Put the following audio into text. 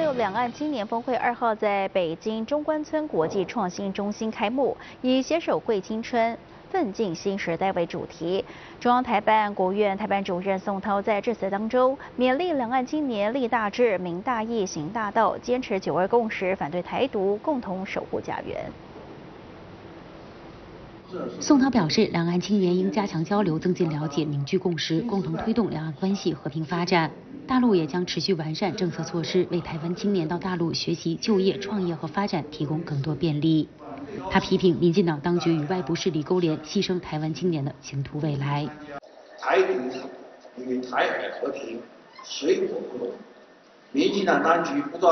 6两岸青年峰会2号在北京中关村国际创新中心开幕，以携手贵青春、奋进新时代为主题。中央台办、国务院台办主任宋涛在致辞当中，勉励两岸青年立大志、明大义、行大道，坚持9·2共识，反对台独，共同守护家园。 宋涛表示，两岸青年应加强交流，增进了解，凝聚共识，共同推动两岸关系和平发展。大陆也将持续完善政策措施，为台湾青年到大陆学习、就业、创业和发展提供更多便利。他批评民进党当局与外部势力勾连，牺牲台湾青年的前途未来。 台独与台海和平水火不容，民进党当局不断